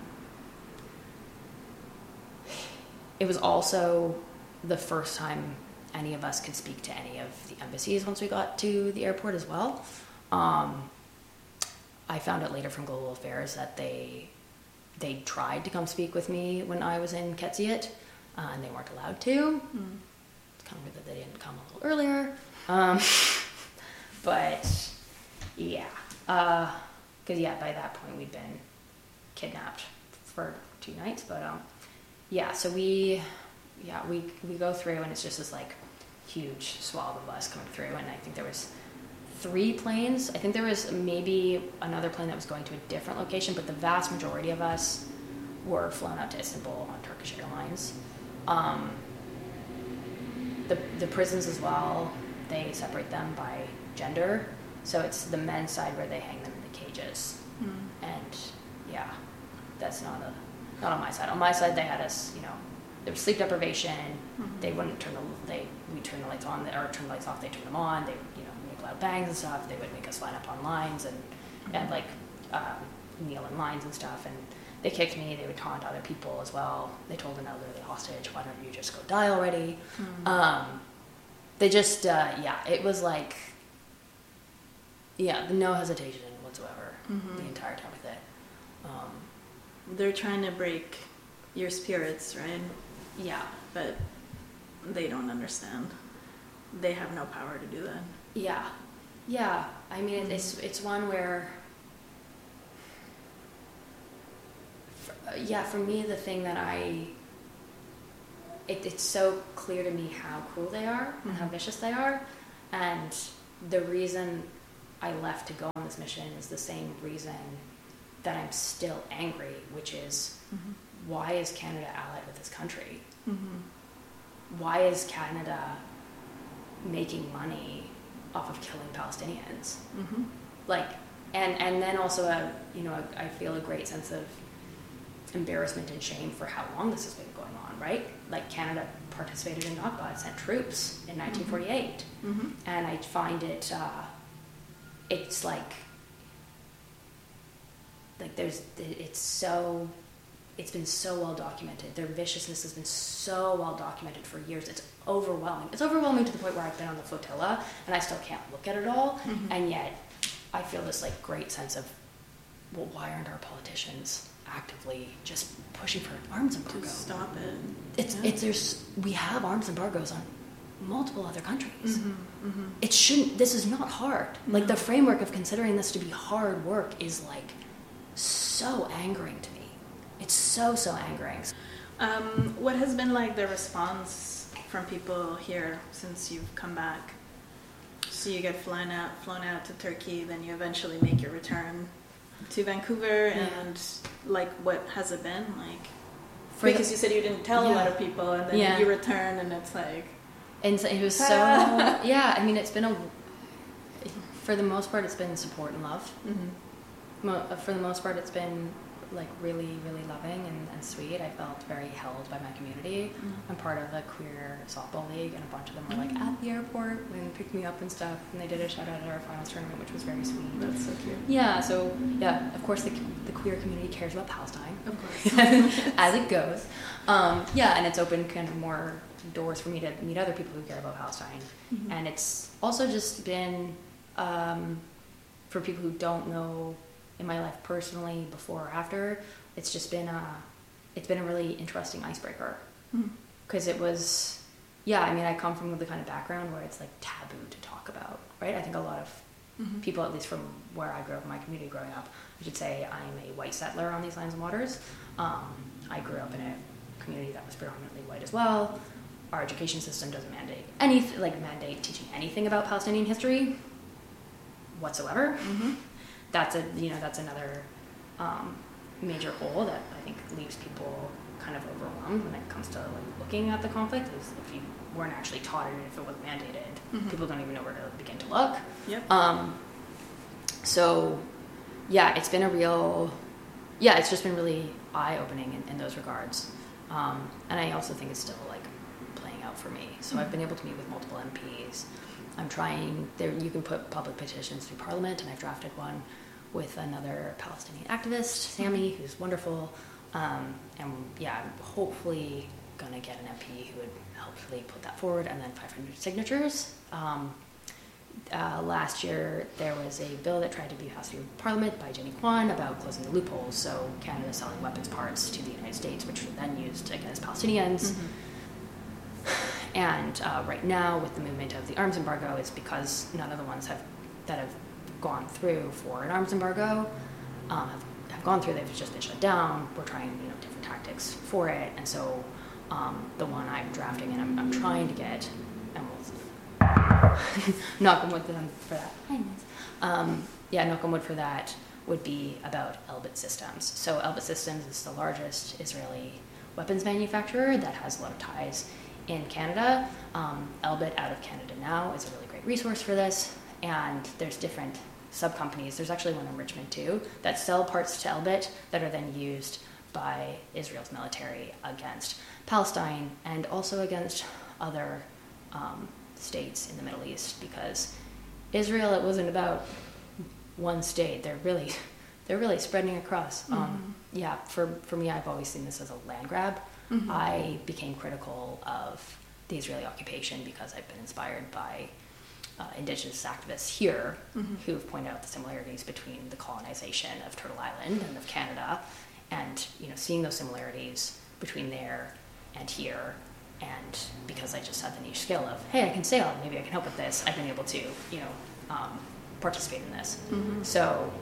it was also the first time any of us could speak to any of the embassies once we got to the airport as well. Um, I found out later from Global Affairs that they they tried to come speak with me when I was in Ketziat, uh, and they weren't allowed to. Mm. It's kind of weird that they didn't come a little earlier. Um, but, yeah. Because, uh, yeah, by that point we'd been kidnapped for two nights. But, um, yeah, so we, yeah, we, we go through, and it's just this, like, huge swath of us coming through, and I think there was three planes. I think there was maybe another plane that was going to a different location, but the vast majority of us were flown out to Istanbul on Turkish Airlines. Um, the the prisons as well, they separate them by gender. So it's the men's side where they hang them in the cages. Mm. And yeah, that's not a not on my side. On my side, they had us, you know, there was sleep deprivation. Mm-hmm. They wouldn't turn the they we turn the lights on or turn the lights off. They turn them on. They you know. loud bangs and stuff. They would make us line up on lines and, mm-hmm. and like um, kneel in lines and stuff, and they kicked me. They would taunt other people as well. They told an elderly hostage, why don't you just go die already? Mm-hmm. Um, they just uh, yeah it was like yeah no hesitation whatsoever mm-hmm. the entire time with it. Um, They're trying to break your spirits, right? yeah. But they don't understand. They have no power to do that. Yeah. Yeah. I mean, mm-hmm. it's it's one where, for, uh, yeah, for me, the thing that I, it, it's so clear to me how cruel they are mm-hmm. and how vicious they are. And the reason I left to go on this mission is the same reason that I'm still angry, which is, mm-hmm. why is Canada allied with this country? Mm-hmm. Why is Canada making money off of killing Palestinians? Mm-hmm. Like, and, and then also, a, you know, a, I feel a great sense of embarrassment and shame for how long this has been going on, right? Like, Canada participated in Nakba, it sent troops in nineteen forty-eight. Mm-hmm. And I find it, uh, it's like, like there's, it's so, it's been so well documented. Their viciousness has been so well documented for years. It's overwhelming. It's overwhelming to the point where I've been on the flotilla and I still can't look at it all. Mm-hmm. And yet I feel this like great sense of, well, why aren't our politicians actively just pushing for an arms embargo? To stop it. It's, yeah. it's, there's, we have arms embargoes on multiple other countries. Mm-hmm. Mm-hmm. It shouldn't, this is not hard. No. Like the framework of considering this to be hard work is like so angering to me. It's so, so angering. Um, what has been like the response from people here since you've come back? So you get flown out, flown out to Turkey, then you eventually make your return to Vancouver, yeah. and like, what has it been like? For because the, you said you didn't tell yeah. a lot of people, and then yeah. you return, and it's like, and so it was so yeah. I mean, it's been a for the most part, it's been support and love. Mm-hmm. Mo- for the most part, it's been like really, really loving and, and sweet. I felt very held by my community. Mm-hmm. I'm part of a queer softball league, and a bunch of them were like mm-hmm. at the airport and picked me up and stuff, and they did a shout out at our finals tournament, which was very sweet. That's so cute. Yeah, so yeah, of course the, the queer community cares about Palestine. Of course. As it goes. Um, yeah, and it's opened kind of more doors for me to meet other people who care about Palestine. Mm-hmm. And it's also just been, um, for people who don't know in my life personally, before or after, it's just been a, it's been a really interesting icebreaker. Because mm-hmm. it was, yeah, I mean, I come from the kind of background where it's like taboo to talk about, right? I think a lot of mm-hmm. people, at least from where I grew up, in my community growing up, I should say I'm a white settler on these lands and waters. Um, I grew up in a community that was predominantly white as well. Our education system doesn't mandate anything, like mandate teaching anything about Palestinian history whatsoever. Mm-hmm. That's a, you know, that's another um, major hole that I think leaves people kind of overwhelmed when it comes to like looking at the conflict. Is if you weren't actually taught it, if it wasn't mandated, mm-hmm. people don't even know where to begin to look. Yep. Um, so, yeah, it's been a real, yeah, it's just been really eye-opening in, in those regards. Um, and I also think it's still like playing out for me. So mm-hmm. I've been able to meet with multiple M Ps. I'm trying, there you can put public petitions through Parliament, and I've drafted one with another Palestinian activist, Sammy, who's wonderful. Um, and yeah, I'm hopefully gonna get an M P who would hopefully put that forward, and then five hundred signatures. Um, uh, last year, there was a bill that tried to be passed through Parliament by Jenny Kwan about closing the loopholes, so Canada selling weapons parts to the United States, which were then used against Palestinians. Mm-hmm. And uh, right now, with the movement of the arms embargo, it's because none of the ones have that have gone through for an arms embargo um, have, have gone through. They've just been shut down. We're trying, you know, different tactics for it, and so um, the one I'm drafting and I'm, I'm trying to get, and we'll knock on wood for them for that. Um, yeah, knock on wood for that would be about Elbit Systems. So Elbit Systems is the largest Israeli weapons manufacturer that has a lot of ties in Canada. Um, Elbit out of Canada Now is a really great resource for this, and there's different sub-companies. There's actually one in Richmond too that sell parts to Elbit that are then used by Israel's military against Palestine and also against other um, states in the Middle East, because Israel, it wasn't about one state. They're really they're really spreading across. Mm-hmm. Um, yeah, for, for me, I've always seen this as a land grab. Mm-hmm. I became critical of the Israeli occupation because I've been inspired by uh, indigenous activists here Mm-hmm. who've pointed out the similarities between the colonization of Turtle Island and of Canada, and you know, seeing those similarities between there and here. And because I just had the niche skill of, hey, I can sail, maybe I can help with this, I've been able to, you know, um, participate in this. Mm-hmm. So,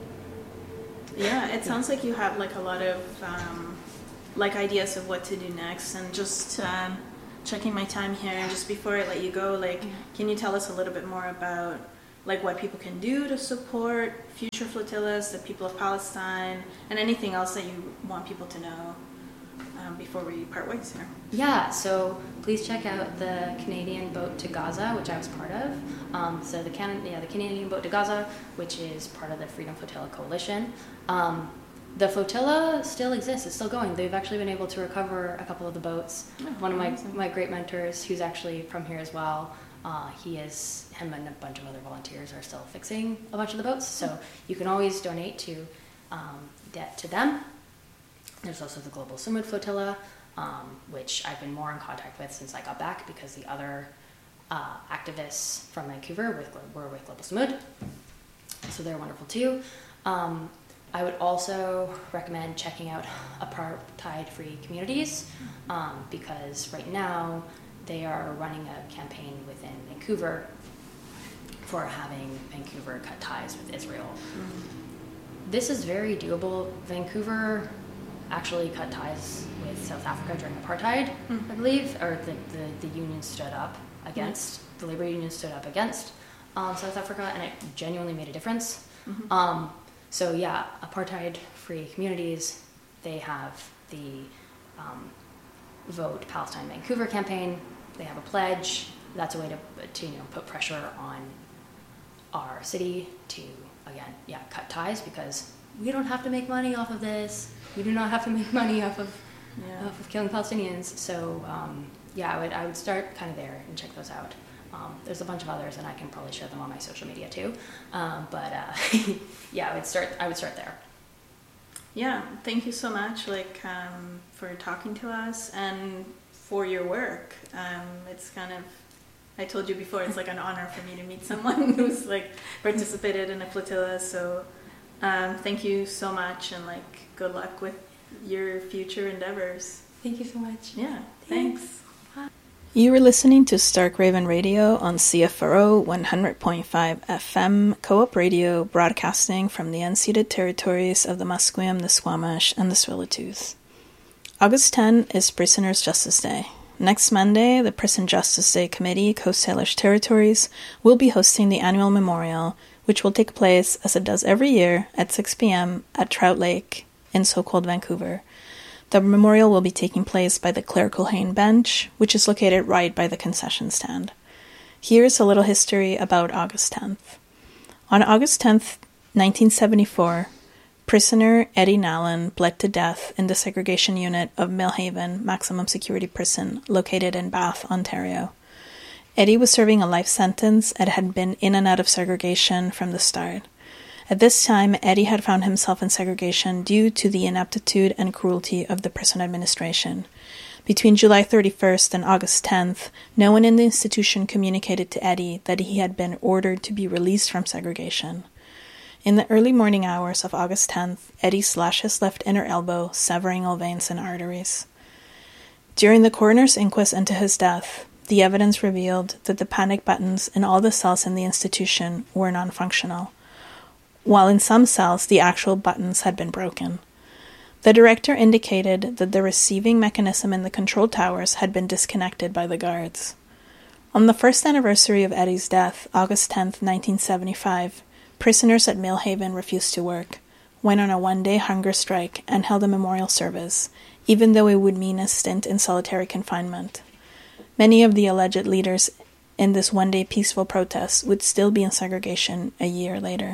yeah, it sounds like you have like a lot of um, like ideas of what to do next. And just um, checking my time here, just before I let you go, like, can you tell us a little bit more about like what people can do to support future flotillas, the people of Palestine, and anything else that you want people to know um, before we part ways here? yeah, so please check out the Canadian Boat to Gaza, which I was part of. Um, so the, Can- yeah, the Canadian Boat to Gaza, which is part of the Freedom Flotilla Coalition. Um, the flotilla still exists, it's still going. They've actually been able to recover a couple of the boats. Oh, One of my, amazing. my great mentors, who's actually from here as well, uh, he is, him and a bunch of other volunteers are still fixing a bunch of the boats. So you can always donate to, um, de- to them. There's also the Global Sumud Flotilla, um, which I've been more in contact with since I got back, because the other uh, activists from Vancouver with, were with Global Sumud, so they're wonderful too. Um, I would also recommend checking out apartheid-free communities, um, because right now they are running a campaign within Vancouver for having Vancouver cut ties with Israel. Mm-hmm. This is very doable. Vancouver actually cut ties with South Africa during apartheid, mm-hmm. I believe, or the, the, the union stood up against, mm-hmm. the labor union stood up against um, South Africa, and it genuinely made a difference. Mm-hmm. Um, so yeah, apartheid-free communities, they have the um, Vote Palestine Vancouver campaign, they have a pledge. That's a way to, to you know, put pressure on our city to, again, yeah, cut ties, because we don't have to make money off of this. We do not have to make money off of yeah. off of killing Palestinians. So um, yeah, I would I would start kind of there and check those out. Um, there's a bunch of others, and I can probably share them on my social media too. Um, but uh, yeah, I would start I would start there. Yeah, thank you so much, like um, for talking to us and for your work. Um, it's kind of, I told you before, it's like an honor for me to meet someone who's like participated in a flotilla. So. Um, thank you so much, and like good luck with your future endeavors. Thank you so much. Yeah, thanks. thanks. You were listening to Stark Raven Radio on C F R O one hundred point five F M, Co-op Radio, broadcasting from the unceded territories of the Musqueam, the Squamish, and the Tsleil-Waututh. August tenth is Prisoners' Justice Day. Next Monday, the Prison Justice Day Committee, Coast Salish Territories, will be hosting the annual memorial, which will take place, as it does every year, at six p.m. at Trout Lake in so-called Vancouver. The memorial will be taking place by the Claire Culhane Bench, which is located right by the concession stand. Here's a little history about August tenth. On August tenth, nineteen seventy-four, prisoner Eddie Nallen bled to death in the segregation unit of Millhaven Maximum Security Prison, located in Bath, Ontario. Eddie was serving a life sentence and had been in and out of segregation from the start. At this time, Eddie had found himself in segregation due to the ineptitude and cruelty of the prison administration. Between July thirty-first and August tenth, no one in the institution communicated to Eddie that he had been ordered to be released from segregation. In the early morning hours of August tenth, Eddie slashed his left inner elbow, severing all veins and arteries. During the coroner's inquest into his death, the evidence revealed that the panic buttons in all the cells in the institution were non-functional, while in some cells the actual buttons had been broken. The director indicated that the receiving mechanism in the control towers had been disconnected by the guards. On the first anniversary of Eddie's death, August tenth, nineteen seventy-five, prisoners at Millhaven refused to work, went on a one-day hunger strike, and held a memorial service, even though it would mean a stint in solitary confinement. Many of the alleged leaders in this one-day peaceful protest would still be in segregation a year later.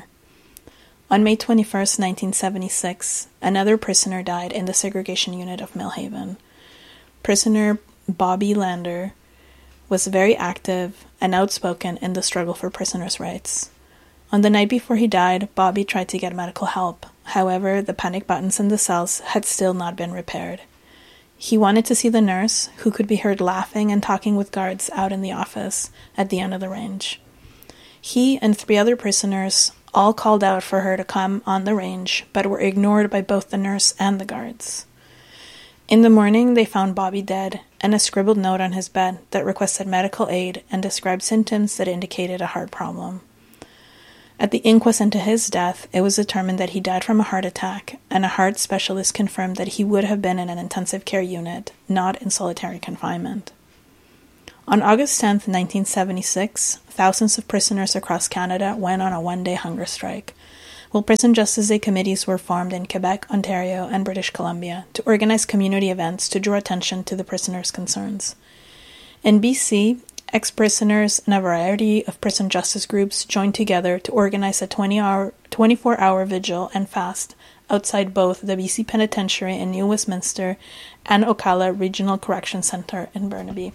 On May twenty-first, nineteen seventy-six, another prisoner died in the segregation unit of Millhaven. Prisoner Bobby Lander was very active and outspoken in the struggle for prisoners' rights. On the night before he died, Bobby tried to get medical help. However, the panic buttons in the cells had still not been repaired. He wanted to see the nurse, who could be heard laughing and talking with guards out in the office at the end of the range. He and three other prisoners all called out for her to come on the range, but were ignored by both the nurse and the guards. In the morning, they found Bobby dead, and a scribbled note on his bed that requested medical aid and described symptoms that indicated a heart problem. At the inquest into his death, it was determined that he died from a heart attack, and a heart specialist confirmed that he would have been in an intensive care unit, not in solitary confinement. On August tenth, nineteen seventy-six, thousands of prisoners across Canada went on a one-day hunger strike, while Prison Justice Day committees were formed in Quebec, Ontario, and British Columbia to organize community events to draw attention to the prisoners' concerns. In B C, ex-prisoners and a variety of prison justice groups joined together to organize a twenty-four hour vigil and fast outside both the B C Penitentiary in New Westminster and Ocala Regional Correction Centre in Burnaby.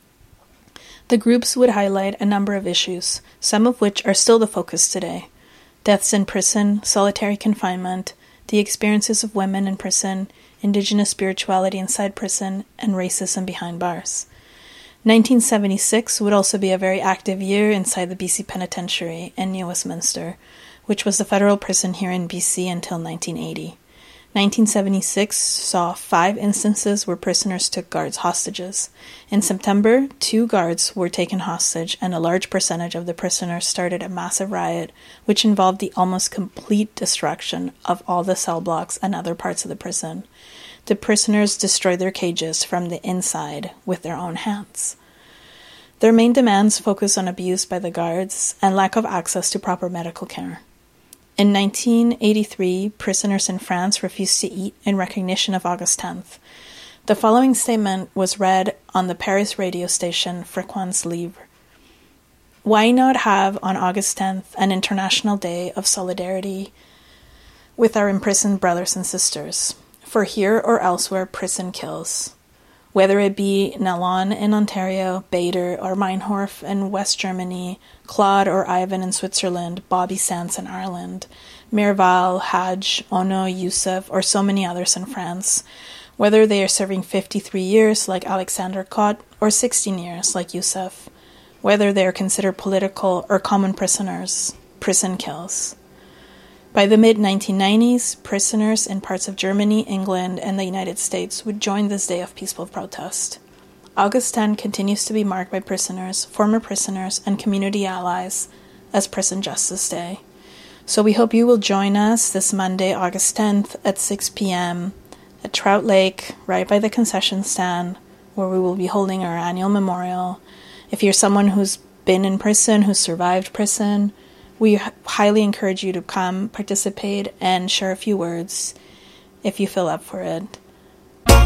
The groups would highlight a number of issues, some of which are still the focus today: deaths in prison, solitary confinement, the experiences of women in prison, Indigenous spirituality inside prison, and racism behind bars. nineteen seventy-six would also be a very active year inside the B C Penitentiary in New Westminster, which was the federal prison here in B C until nineteen eighty. nineteen seventy-six saw five instances where prisoners took guards hostages. In September, two guards were taken hostage, and a large percentage of the prisoners started a massive riot, which involved the almost complete destruction of all the cell blocks and other parts of the prison. The prisoners destroyed their cages from the inside with their own hands. Their main demands focus on abuse by the guards and lack of access to proper medical care. In nineteen eighty-three, prisoners in France refused to eat in recognition of August tenth. The following statement was read on the Paris radio station Fréquence Libre. Why not have on August tenth an International Day of Solidarity with our imprisoned brothers and sisters? For here or elsewhere, prison kills. Whether it be Nalon in Ontario, Bader or Meinhof in West Germany, Claude or Ivan in Switzerland, Bobby Sands in Ireland, Mirval, Haj, Ono, Youssef, or so many others in France, whether they are serving fifty-three years like Alexander Kot or sixteen years like Youssef, whether they are considered political or common prisoners, prison kills. By the mid nineteen nineties, prisoners in parts of Germany, England, and the United States would join this day of peaceful protest. August tenth continues to be marked by prisoners, former prisoners, and community allies as Prison Justice Day. So we hope you will join us this Monday, August tenth at six p.m. at Trout Lake, right by the concession stand, where we will be holding our annual memorial. If you're someone who's been in prison, who's survived prison, we highly encourage you to come, participate, and share a few words if you feel up for it.